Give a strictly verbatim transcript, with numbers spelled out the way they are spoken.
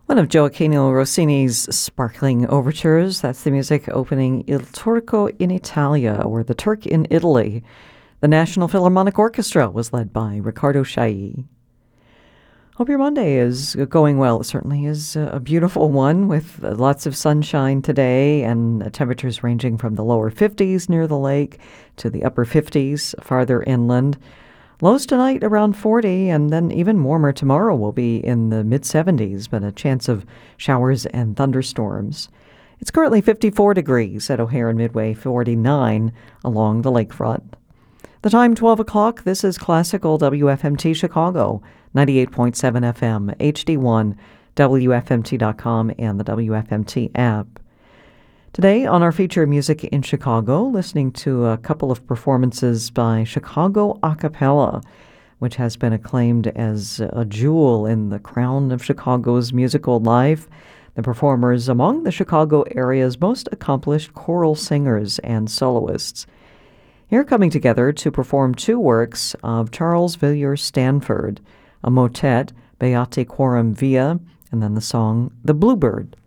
One of Gioacchino Rossini's sparkling overtures. That's the music opening Il Turco in Italia, or The Turk in Italy. The National Philharmonic Orchestra was led by Riccardo Chailly. Hope your Monday is going well. It certainly is a beautiful one with lots of sunshine today and temperatures ranging from the lower fifties near the lake to the upper fifties farther inland. Lows tonight around forty, and then even warmer tomorrow will be in the mid-seventies, but a chance of showers and thunderstorms. It's currently fifty-four degrees at O'Hare and Midway, forty-nine along the lakefront. The time twelve o'clock. This is Classical W F M T Chicago, ninety-eight point seven F M, H D one, W F M T dot com, and the W F M T app. Today on our feature Music in Chicago, listening to a couple of performances by Chicago A Cappella, which has been acclaimed as a jewel in the crown of Chicago's musical life. The performers among the Chicago area's most accomplished choral singers and soloists. Here coming together to perform two works of Charles Villiers Stanford, a motet, Beati Quorum Via, and then the song The Bluebird.